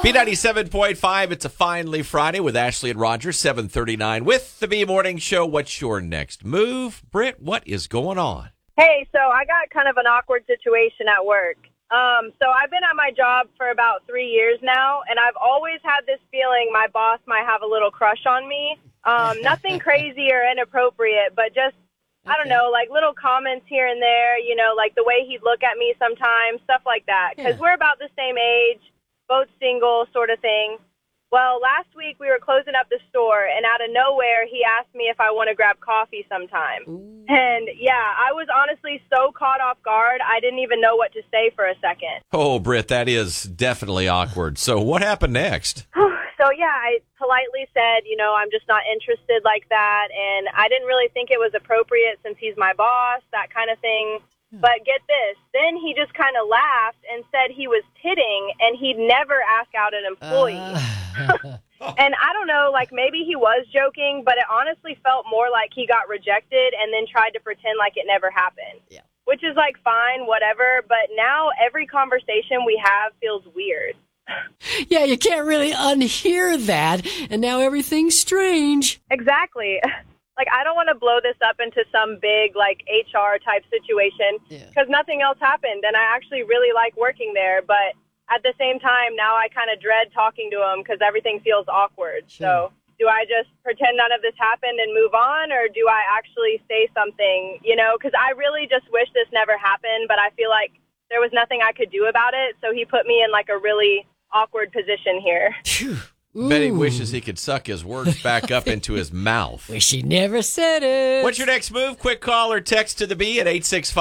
B97.5, it's a Finally Friday with Ashley and Roger, 7:39 with the B Morning Show. What's your next move? Britt, what is going on? Hey, so I got kind of an awkward situation at work. So I've been at my job for about 3 years now, and I've always had this feeling my boss might have a little crush on me. Nothing crazy or inappropriate, but just, I don't know, like little comments here and there, you know, like the way he'd look at me sometimes, stuff like that. Because we're about the same age, both single sort of thing. Well, last week we were closing up the store, and out of nowhere, he asked me if I want to grab coffee sometime. Ooh. And, yeah, I was honestly so caught off guard, I didn't even know what to say for a second. Oh, Britt, that is definitely awkward. So what happened next? So, yeah, I politely said, you know, I'm just not interested like that, and I didn't really think it was appropriate since he's my boss, that kind of thing. But get this, then he just kind of laughed and said he was kidding and he'd never ask out an employee. And I don't know, like maybe he was joking, but it honestly felt more like he got rejected and then tried to pretend like it never happened. Yeah. Which is like fine, whatever, but now every conversation we have feels weird. Yeah, you can't really unhear that, and now everything's strange. Exactly. Like, I don't want to blow this up into some big, like, HR-type situation because nothing else happened, and I actually really like working there. But at the same time, now I kind of dread talking to him because everything feels awkward. Sure. So do I just pretend none of this happened and move on, or do I actually say something, you know? Because I really just wish this never happened, but I feel like there was nothing I could do about it, so he put me in, like, a really awkward position here. Phew. Bet he wishes he could suck his words back up into his mouth. Wish he never said it. What's your next move? Quick call or text to the B at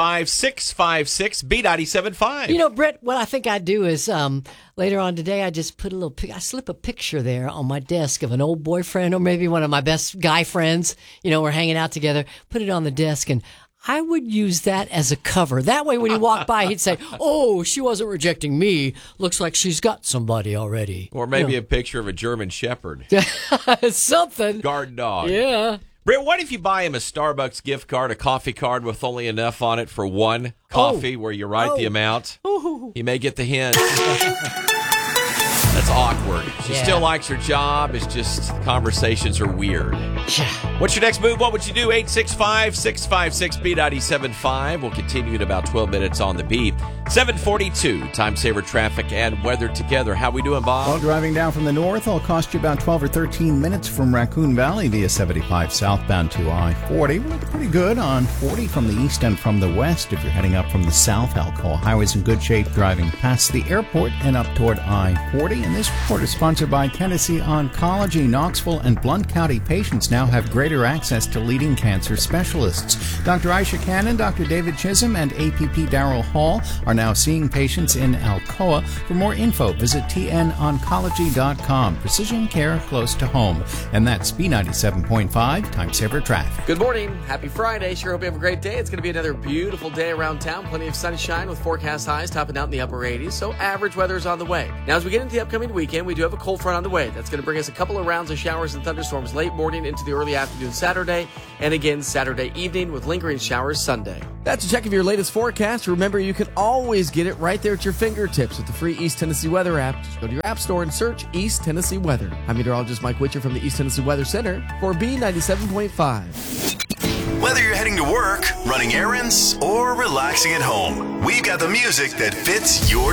865-656-B975. You know, Brett, what I think I'd do is later on today, I just put I slip a picture there on my desk of an old boyfriend or maybe one of my best guy friends. You know, we're hanging out together. Put it on the desk, and I would use that as a cover. That way, when he walked by, he'd say, "Oh, she wasn't rejecting me. Looks like she's got somebody already." Or maybe a picture of a German Shepherd. Something. Guard dog. Yeah. Britt, what if you buy him a Starbucks gift card, a coffee card with only enough on it for one coffee where you write the amount? He may get the hint. That's awkward. She still likes her job. It's just conversations are weird. What's your next move? What would you do? 865-656-B975. We'll continue in about 12 minutes on the beat. 7:42, time saver traffic and weather together. How we doing, Bob? Well, driving down from the north will cost you about 12 or 13 minutes from Raccoon Valley via 75 southbound to I-40. We're looking pretty good on 40 from the east and from the west. If you're heading up from the south, Alcoa Highway's in good shape driving past the airport and up toward I-40. And this report is sponsored by Tennessee Oncology. Knoxville and Blount County patients now have greater access to leading cancer specialists. Dr. Aisha Cannon, Dr. David Chisholm, and APP Darrell Hall are now seeing patients in Alcoa. For more info, visit tnoncology.com. Precision care close to home. And that's B97.5 Time Saver Traffic. Good morning. Happy Friday. Sure hope you have a great day. It's going to be another beautiful day around town. Plenty of sunshine with forecast highs topping out in the upper 80s. So average weather is on the way. Now, as we get into the upcoming weekend, we do have a cold front on the way. That's going to bring us a couple of rounds of showers and thunderstorms late morning into the early afternoon Saturday, and again Saturday evening with lingering showers Sunday. That's a check of your latest forecast. Remember, you can always get it right there at your fingertips with the free East Tennessee Weather app. Just go to your app store and search East Tennessee Weather. I'm meteorologist Mike Witcher from the East Tennessee Weather Center for B97.5. Whether you're heading to work, running errands, or relaxing at home, we've got the music that fits your